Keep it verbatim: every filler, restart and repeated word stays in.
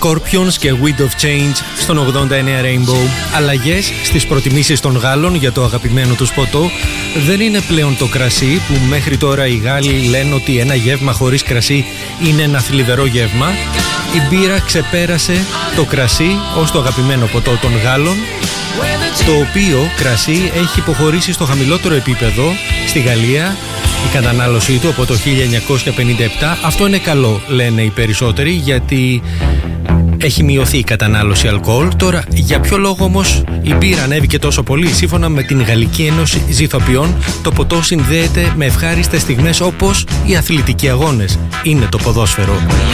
Scorpions και Wind of Change στον ογδόντα εννέα Rainbow. Αλλαγές στις προτιμήσεις των Γάλλων για το αγαπημένο τους ποτό δεν είναι πλέον το κρασί, που μέχρι τώρα οι Γάλλοι λένε ότι ένα γεύμα χωρίς κρασί είναι ένα θλιβερό γεύμα. Η μπύρα ξεπέρασε το κρασί ως το αγαπημένο ποτό των Γάλλων, το οποίο κρασί έχει υποχωρήσει στο χαμηλότερο επίπεδο στη Γαλλία. Η κατανάλωσή του από το χίλια εννιακόσια πενήντα επτά. Αυτό είναι καλό, λένε οι περισσότεροι, γιατί έχει μειωθεί η κατανάλωση αλκοόλ. Τώρα, για ποιο λόγο όμως η μπύρα ανέβηκε τόσο πολύ? Σύμφωνα με την Γαλλική Ένωση Ζυθοποιών, το ποτό συνδέεται με ευχάριστες στιγμές όπως οι αθλητικοί αγώνες. Είναι το ποδόσφαιρο.